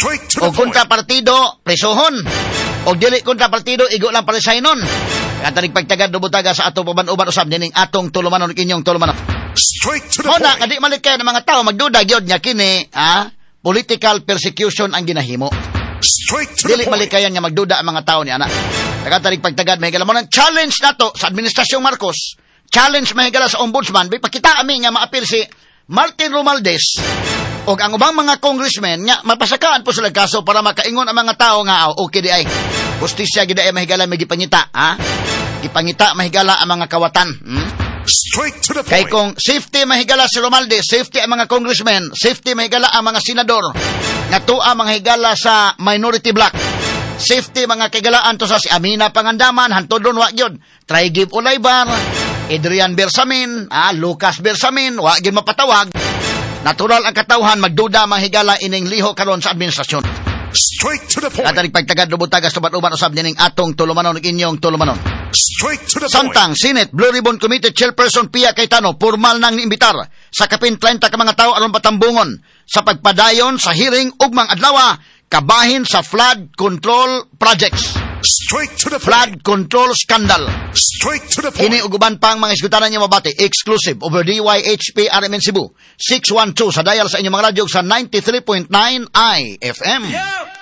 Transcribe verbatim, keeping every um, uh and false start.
O kontrapartido, presohon. O dili kontrapartido, igo lang parisaynon. Kaya tanig pagtagad dubutaga sa atong paban-uban usab nining atong tulumanon inyong tulumanon. Straight to the Mo na point. kadi malit kay ng mga tao magduda gyud nya kini, ah, political persecution ang ginahimo. Straight to the Dili point. malikayan nga magduda ang mga tao ni ana. Kaya pagtagad may mo ng challenge nato sa administrasyong Marcos. Challenge mahigala sa ombudsman. Bi pakita ami nga maapil si Martin Romualdez o ang ubang mga congressmen nga mapasakaan po sila kaso para makaingon ang mga tao nga oh, okay di ay. Justisya gid ay mahigala may gipangita, ha? Gipangita mahigala ang mga kawatan. Hmm? Straight to the Kay point. kung safety mahigala si Romualdez, safety ang mga congressmen, safety mahigala ang mga senador, nga tuwa mga higala sa minority bloc, safety mga kagalaan to sa si Amina Pangandaman, hantodon wa gyud, Trigib Olaybar, Adrian Bersamin, ah, Lucas Bersamin, wa gyud mapatawag. Natural ang katawhan magduda mahigala ining liho karon sa administrasyon. Straight to the point. At pagtagad lubutagas tubat-uban usab nining atong tulumanon inyong tulumanon. Straight to the point. Samtang Senate Blue Ribbon Committee Chairperson Pia Cayetano formal nang niimbitar sa kapin treinta ka mga tao aron patambungon sa pagpadayon sa hearing ugmang adlaw kabahin sa flood control projects. Straight to the point. Flood control scandal. Straight to the point. Kini uguban pang mga iskutanan niya mabati exclusive over D Y H P R M N Cebu six one two sa dial sa inyong mga radyo sa ninety-three point nine I F M. Yeah.